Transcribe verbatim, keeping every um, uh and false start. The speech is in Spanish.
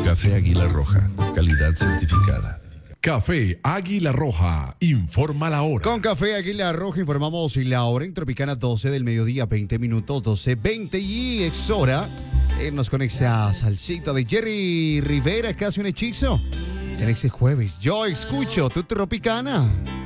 Café Águila Roja, calidad certificada. Café Águila Roja, informa la hora. Con Café Águila Roja informamos la hora en Tropicana, doce del mediodía, veinte minutos, doce veinte, y es hora de irnos con esa salsita de Jerry Rivera, que hace un hechizo en ese jueves. Yo escucho tu Tropicana.